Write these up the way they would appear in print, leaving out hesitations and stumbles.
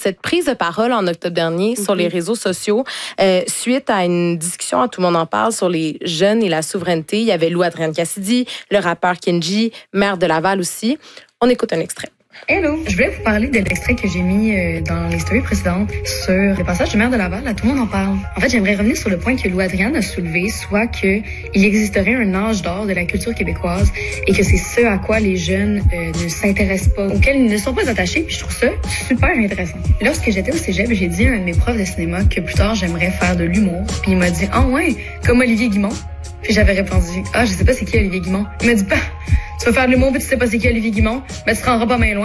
cette prise de parole en octobre dernier sur les réseaux sociaux, suite à une discussion, tout le monde en parle, sur les jeunes et la souveraineté. Il y avait Lou-Adrienne Cassidy, le rappeur Kenji, maire de Laval aussi. On écoute un extrait. Hello! Je voulais vous parler de l'extrait que j'ai mis dans les stories précédentes sur le passage du maire de Laval. Là, tout le monde en parle. En fait, j'aimerais revenir sur le point que Lou-Adrienne a soulevé, soit qu'il existerait un âge d'or de la culture québécoise et que c'est ce à quoi les jeunes ne s'intéressent pas, auxquels ils ne sont pas attachés. Puis je trouve ça super intéressant. Lorsque j'étais au cégep, j'ai dit à un de mes profs de cinéma que plus tard, j'aimerais faire de l'humour. Puis il m'a dit « Ah ouais, comme Olivier Guimond? » Puis j'avais répondu « Ah, je sais pas c'est qui Olivier Guimond. » Il m'a dit « Bah, tu vas faire de l'humour mais tu sais pas c'est qui Olivier Guimond? Ben tu te rendras pas bien loin. »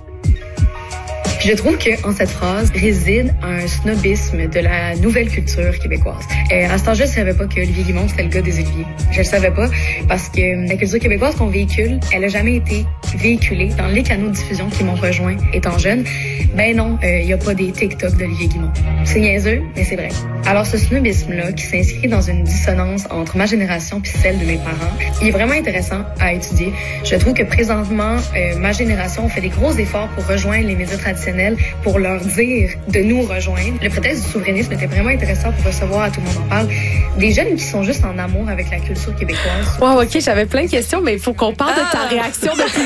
Je trouve qu'en cette phrase réside un snobisme de la nouvelle culture québécoise. À cet âge-là, je savais pas que Olivier Guimond, c'était le gars des Oliviers. Je le savais pas parce que la culture québécoise qu'on véhicule, elle a jamais été véhiculée dans les canaux de diffusion qui m'ont rejoint étant jeune. Ben non, il y a pas des TikTok d'Olivier Guimond. C'est niaiseux, mais c'est vrai. Alors ce snobisme-là, qui s'inscrit dans une dissonance entre ma génération puis celle de mes parents, il est vraiment intéressant à étudier. Je trouve que présentement, ma génération fait des gros efforts pour rejoindre les médias traditionnels, pour leur dire de nous rejoindre. Le prétexte du souverainisme était vraiment intéressant pour recevoir, à tout le monde en parle, des jeunes qui sont juste en amour avec la culture québécoise. Wow, OK, j'avais plein de questions, mais il faut qu'on parle de ta réaction depuis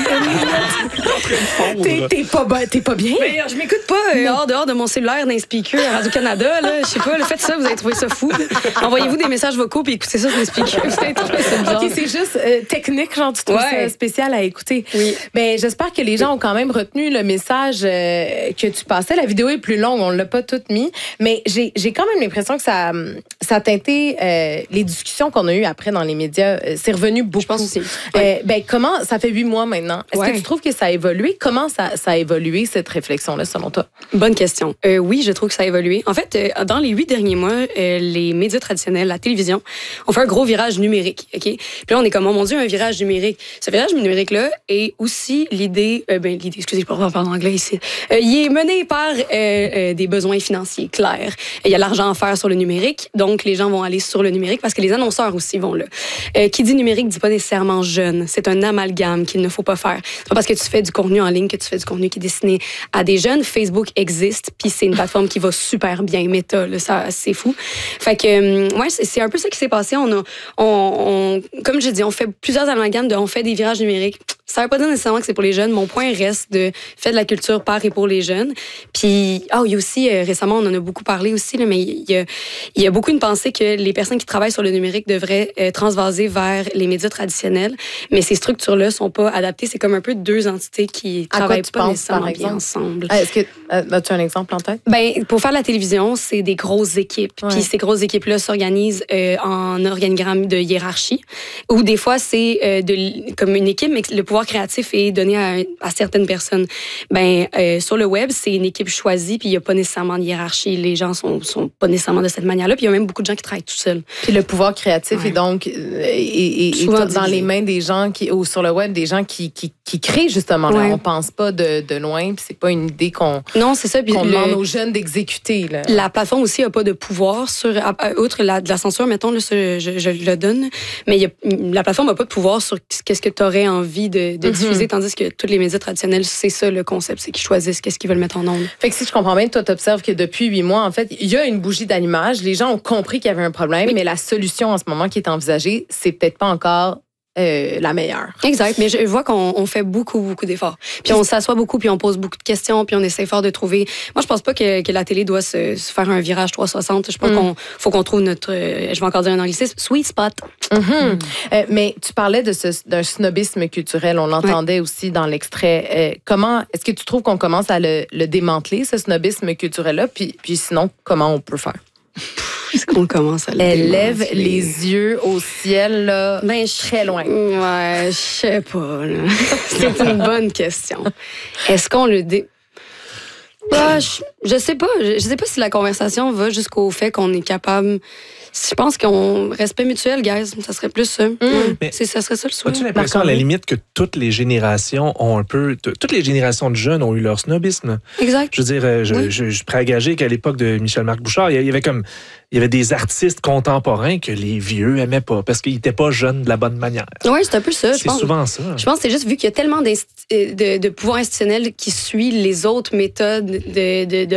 une minute. T'es pas bien? Mais je m'écoute pas dehors de mon cellulaire dans les speakers à Radio-Canada. Là. Je sais pas, faites ça, vous allez trouver ça fou. Envoyez-vous des messages vocaux puis écoutez ça sur les speakers. OK, c'est juste technique, genre tu trouves ça spécial à écouter. Oui. Ben, j'espère que les gens ont quand même retenu le message que tu passais. La vidéo est plus longue, on l'a pas toute mis, mais j'ai quand même l'impression que ça a teinté les discussions qu'on a eues après dans les médias. C'est revenu beaucoup. Je pense aussi. Ben, comment, ça fait 8 mois maintenant. Est-ce que tu trouves que ça a évolué? Comment ça a évolué, cette réflexion-là, selon toi? Bonne question. Oui, je trouve que ça a évolué. En fait, dans les 8 derniers mois, les médias traditionnels, la télévision, ont fait un gros virage numérique. OK? Puis là, on est comme, oh mon Dieu, un virage numérique. Ce virage numérique-là est aussi l'idée, excusez, je peux pas parler en anglais ici. Il est mené par des besoins financiers clairs. Il y a l'argent à faire sur le numérique, donc les gens vont aller sur le numérique parce que les annonceurs aussi vont là. Qui dit numérique dit pas nécessairement jeune. C'est un amalgame qu'il ne faut pas faire. C'est pas parce que tu fais du contenu en ligne que tu fais du contenu qui est destiné à des jeunes. Facebook existe, puis c'est une plateforme qui va super bien. Meta, là, ça, c'est fou. Fait que, ouais, c'est un peu ça qui s'est passé. Comme je dis, on fait plusieurs amalgames on fait des virages numériques. Ça veut pas dire nécessairement que c'est pour les jeunes. Mon point reste de faire de la culture par et pour les jeunes. Puis, il y a aussi, récemment, on en a beaucoup parlé aussi, là, mais il y a beaucoup une pensée que les personnes qui travaillent sur le numérique devraient transvaser vers les médias traditionnels. Mais ces structures-là sont pas adaptées. C'est comme un peu deux entités qui travaillent pas nécessairement bien ensemble. Est-ce que as-tu un exemple en tête? Ben, pour faire la télévision, c'est des grosses équipes. Ouais. Puis ces grosses équipes-là s'organisent en organigramme de hiérarchie. Ou des fois, c'est comme une équipe, mais le pouvoir créatif est donné à certaines personnes. Ben, sur le web, c'est une équipe choisie, puis il n'y a pas nécessairement de hiérarchie. Les gens sont pas nécessairement de cette manière-là, puis il y a même beaucoup de gens qui travaillent tout seuls. Puis le pouvoir créatif est donc est dans les mains des gens ou sur le web, des gens qui créent justement. Là. On pense pas de loin, puis c'est pas une idée qu'on demande aux jeunes d'exécuter. Là. La plateforme aussi n'a pas de pouvoir outre de la censure, mettons, là, je le donne, mais la plateforme n'a pas de pouvoir sur qu'est-ce que tu aurais envie de diffuser, tandis que tous les médias traditionnels, c'est ça le concept, c'est qu'ils choisissent qu'est-ce qu'ils veulent mettre en ondes. Fait que si je comprends bien, toi, tu observes que depuis 8 mois, en fait, il y a une bougie d'allumage. Les gens ont compris qu'il y avait un problème, mais la solution en ce moment qui est envisagée, c'est peut-être pas encore la meilleure. Exact, mais je vois qu'on fait beaucoup d'efforts. Puis on s'assoit beaucoup, puis on pose beaucoup de questions, puis on essaie fort de trouver... Moi, je pense pas que la télé doit se faire un virage 360. Je pense faut qu'on trouve notre... je vais encore dire un anglicisme, sweet spot. Mais tu parlais d'un snobisme culturel. On l'entendait aussi dans l'extrait. Est-ce que tu trouves qu'on commence à le démanteler, ce snobisme culturel-là? Puis sinon, comment on peut faire? Est-ce qu'on commence à le Elle lève les yeux au ciel, là, très loin. Ouais, je sais pas. Là. C'est une bonne question. Est-ce qu'on le je sais pas. Je sais pas si la conversation va jusqu'au fait qu'on est capable... Je pense qu'on respect mutuel, guys, ça serait plus ça. Ça serait ça le souhait. As-tu l'impression, à la limite, que toutes les générations toutes les générations de jeunes ont eu leur snobisme? Exact. Je veux dire, je suis prêt à gager qu'à l'époque de Michel-Marc Bouchard, il y avait des artistes contemporains que les vieux aimaient pas parce qu'ils étaient pas jeunes de la bonne manière. Oui, c'est un peu ça. C'est souvent ça. Je pense que c'est juste vu qu'il y a tellement de pouvoir institutionnel qui suit les autres méthodes de